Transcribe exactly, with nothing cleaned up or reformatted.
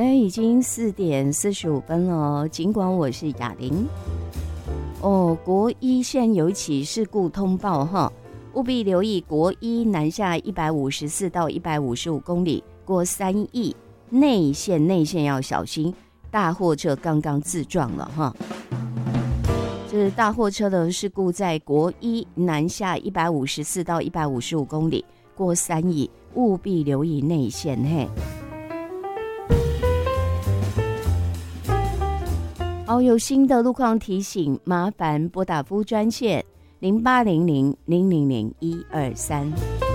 哎，已经四点四十五分了。尽管我是雅玲。哦，国一现有一起事故通报哈，务必留意国一南下一百五十四到一百五十五公里过三义内线，内线要小心，大货车刚刚自撞了哈。这是大货车的事故在国一南下一百五十四到一百五十五公里过三义，务必留意内线嘿。好，有新的路况提醒，麻烦拨打服务专线零八零零零零零一二三。